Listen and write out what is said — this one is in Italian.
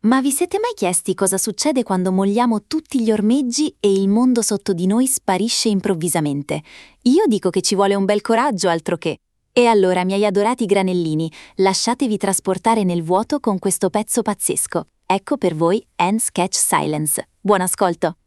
Ma vi siete mai chiesti cosa succede quando molliamo tutti gli ormeggi e il mondo sotto di noi sparisce improvvisamente? Io dico che ci vuole un bel coraggio, altro che. E allora, miei adorati granellini, lasciatevi trasportare nel vuoto con questo pezzo pazzesco. Ecco per voi Ants Catch Silence. Buon ascolto!